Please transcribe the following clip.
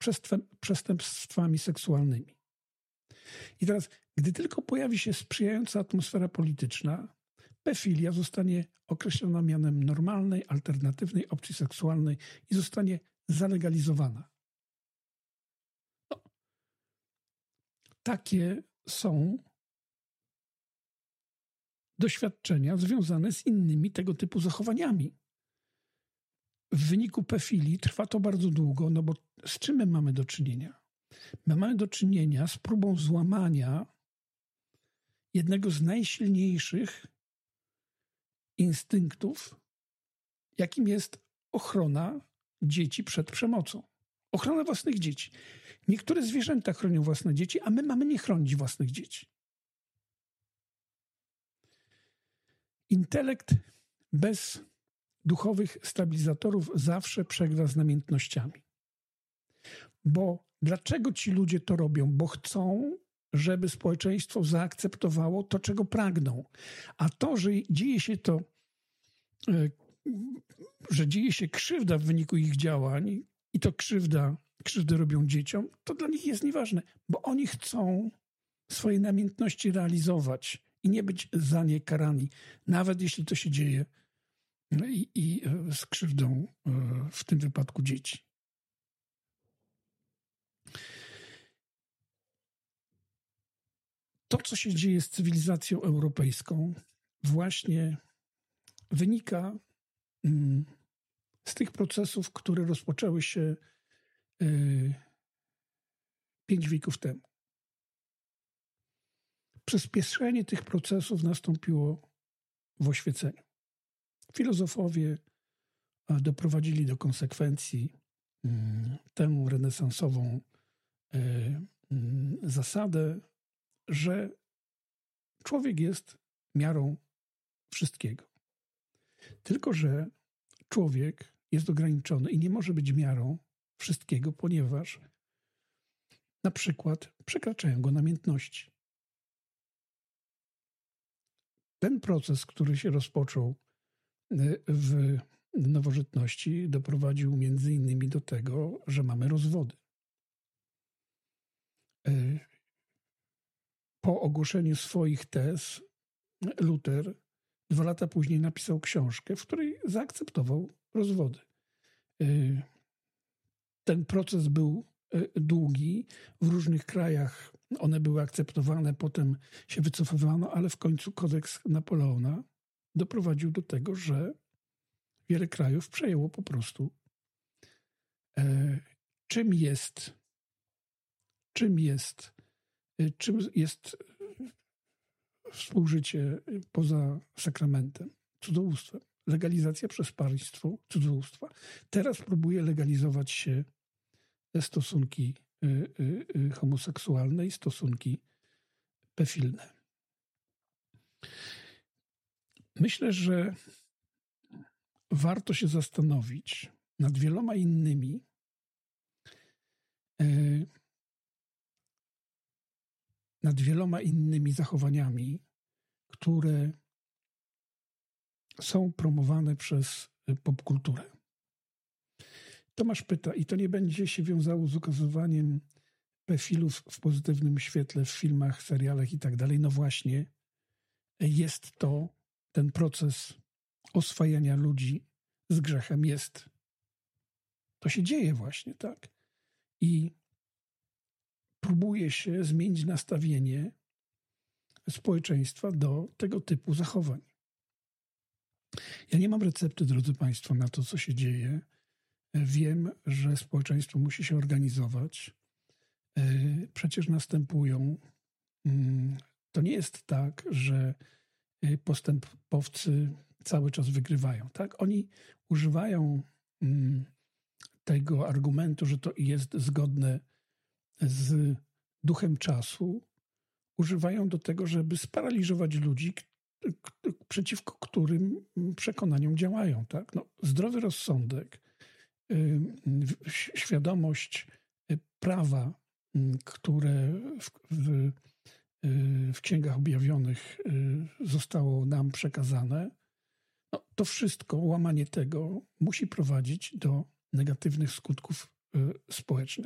przestępstwami seksualnymi. I teraz, gdy tylko pojawi się sprzyjająca atmosfera polityczna, pefilia zostanie określona mianem normalnej, alternatywnej opcji seksualnej i zostanie zalegalizowana. No, takie są doświadczenia związane z innymi tego typu zachowaniami. W wyniku pefilii trwa to bardzo długo, no bo z czym my mamy do czynienia? My mamy do czynienia z próbą złamania jednego z najsilniejszych instynktów, jakim jest ochrona dzieci przed przemocą. Ochrona własnych dzieci. Niektóre zwierzęta chronią własne dzieci, a my mamy nie chronić własnych dzieci. Intelekt bez duchowych stabilizatorów zawsze przegra z namiętnościami. Bo dlaczego ci ludzie to robią? Bo chcą, żeby społeczeństwo zaakceptowało to, czego pragną. A to, że dzieje się to, że dzieje się krzywda w wyniku ich działań i to krzywdę robią dzieciom, to dla nich jest nieważne, bo oni chcą swoje namiętności realizować i nie być za nie karani, nawet jeśli to się dzieje i z krzywdą w tym wypadku dzieci. To, co się dzieje z cywilizacją europejską, właśnie wynika z tych procesów, które rozpoczęły się 5 wieków temu. Przyspieszenie tych procesów nastąpiło w oświeceniu. Filozofowie doprowadzili do konsekwencji tę renesansową zasadę, że człowiek jest miarą wszystkiego. Tylko że człowiek jest ograniczony i nie może być miarą wszystkiego, ponieważ na przykład przekraczają go namiętności. Ten proces, który się rozpoczął w nowożytności, doprowadził między innymi do tego, że mamy rozwody. Po ogłoszeniu swoich tez Luter 2 lata później napisał książkę, w której zaakceptował rozwody. Ten proces był długi. W różnych krajach one były akceptowane, potem się wycofywano, ale w końcu kodeks Napoleona doprowadził do tego, że wiele krajów przejęło po prostu czym jest współżycie poza sakramentem, cudzołóstwem. Legalizacja przez państwo cudzołóstwa. Teraz próbuje legalizować się stosunki homoseksualne i stosunki pefilne. Myślę, że warto się zastanowić nad wieloma innymi zachowaniami, które są promowane przez popkulturę. Tomasz pyta, i to nie będzie się wiązało z ukazywaniem pefilów w pozytywnym świetle w filmach, serialach i tak dalej. No właśnie, jest to ten proces oswajania ludzi z grzechem. To się dzieje właśnie, tak? I próbuje się zmienić nastawienie społeczeństwa do tego typu zachowań. Ja nie mam recepty, drodzy Państwo, na to, co się dzieje. Wiem, że społeczeństwo musi się organizować. Przecież następują. To nie jest tak, że postępowcy cały czas wygrywają. Tak? Oni używają tego argumentu, że to jest zgodne z duchem czasu. Używają do tego, żeby sparaliżować ludzi, przeciwko którym przekonaniom działają. Tak? No, zdrowy rozsądek, świadomość prawa, które w księgach objawionych zostało nam przekazane, no, to wszystko, łamanie tego musi prowadzić do negatywnych skutków społecznych.